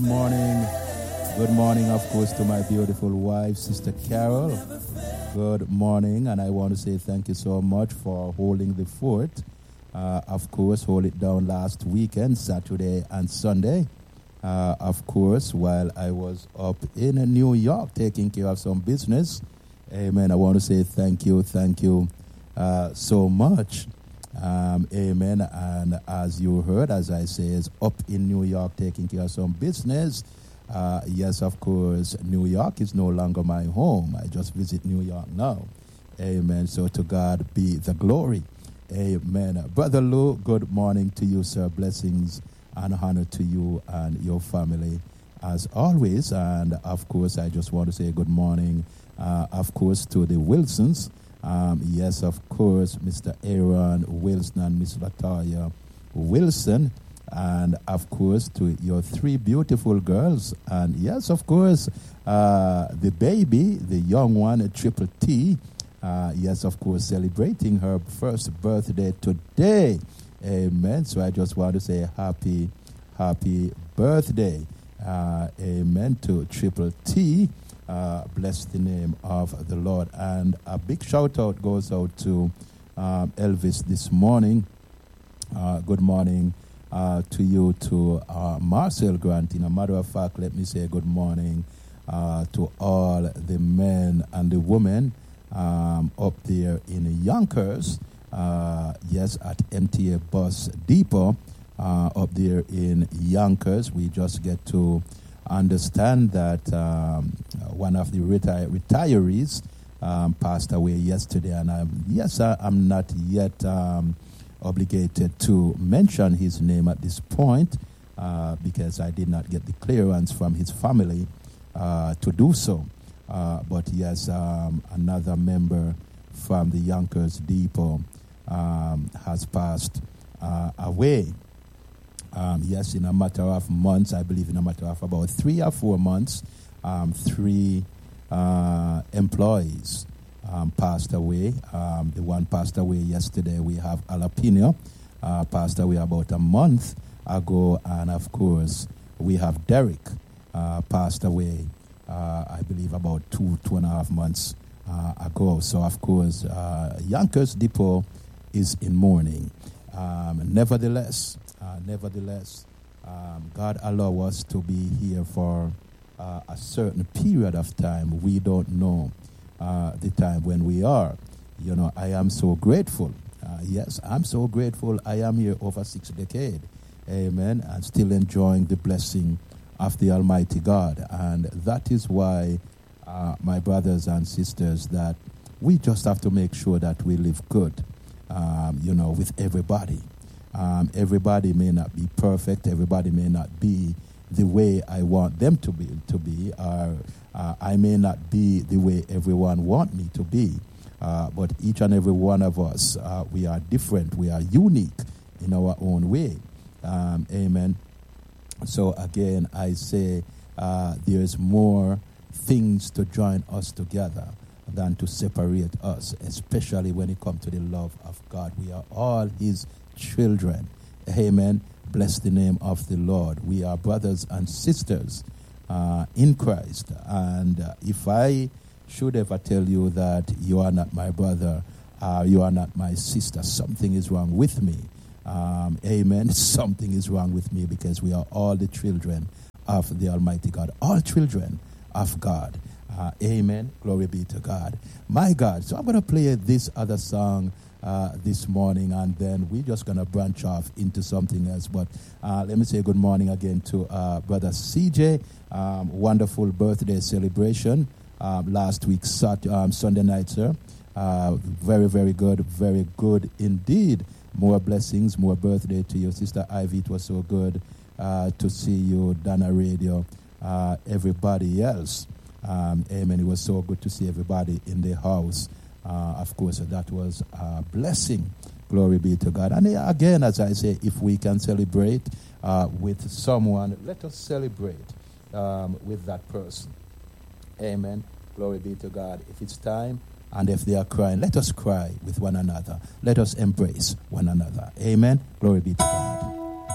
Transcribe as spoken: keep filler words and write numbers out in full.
Morning. Good morning, of course, to my beautiful wife, Sister Carol. Good morning, and I want to say thank you so much for holding the fort. Uh, of course, hold it down last weekend, Saturday and Sunday. Uh, of course, while I was up in New York taking care of some business. Amen. I want to say thank you, thank you uh, so much. Um, amen. And as you heard, as I say, is up in New York taking care of some business. Uh, yes, of course, New York is no longer my home. I just visit New York now. Amen. So to God be the glory. Amen. Brother Lou, good morning to you, sir. Blessings and honor to you and your family as always. And of course, I just want to say good morning, uh, of course, to the Wilsons. Um, yes, of course, Mister Aaron Wilson and Miss Latoya Wilson. And, of course, to your three beautiful girls. And, yes, of course, uh, the baby, the young one, Triple T. Uh, yes, of course, celebrating her first birthday today. Amen. So I just want to say happy, happy birthday. Uh, amen to Triple T. Uh, bless the name of the Lord. And a big shout out goes out to um, Elvis this morning. Uh, good morning uh, to you, to uh, Marcel Grant. In a matter of fact, let me say good morning uh, to all the men and the women um, up there in Yonkers. Uh, yes, at M T A Bus Depot uh, up there in Yonkers. We just get to understand that um, one of the reti- retirees um, passed away yesterday, and I'm, yes, I, I'm not yet um, obligated to mention his name at this point uh, because I did not get the clearance from his family uh, to do so. Uh, but yes, um, another member from the Yonkers Depot um, has passed uh, away. Um, yes, in a matter of months, I believe in a matter of about three or four months, um, three uh, employees um, passed away. Um, the one passed away yesterday. We have Alapino, uh, passed away about a month ago. And, of course, we have Derek, uh, passed away, uh, I believe, about two, two and a half months uh, ago. So, of course, uh, Yonkers Depot is in mourning. Um, nevertheless, Uh, nevertheless, um, God allow us to be here for uh, a certain period of time. We don't know uh, the time when we are. You know, I am so grateful. Uh, yes, I'm so grateful. I am here over six decades. Amen. And still enjoying the blessing of the Almighty God. And that is why, uh, my brothers and sisters, that we just have to make sure that we live good, um, you know, with everybody. Um, everybody may not be perfect. Everybody may not be the way I want them to be. To be, or uh, I may not be the way everyone want me to be. Uh, but each and every one of us, uh, we are different. We are unique in our own way. Um, amen. So again, I say uh, there is more things to join us together than to separate us, especially when it comes to the love of God. We are all His children. Amen. Bless the name of the Lord. We are brothers and sisters uh, in Christ. And uh, if I should ever tell you that you are not my brother, uh, you are not my sister, something is wrong with me. Um, amen. Something is wrong with me, because we are all the children of the Almighty God. All children of God. Uh, amen. Glory be to God. My God. So I'm going to play this other song Uh, this morning, and then we're just going to branch off into something else. But uh, let me say good morning again to uh, Brother C J. Um, wonderful birthday celebration um, last week, Sat- um, Sunday night, sir. Uh, very, very good, very good indeed. More blessings, more birthday to you, Sister Ivy. It was so good uh, to see you, Dana Radio, uh, everybody else. Um, amen. It was so good to see everybody in the house. Uh, of course, that was a blessing. Glory be to God. And again, as I say, if we can celebrate uh, with someone, let us celebrate um, with that person. Amen. Glory be to God. If it's time, and if they are crying, let us cry with one another. Let us embrace one another. Amen. Glory be to God.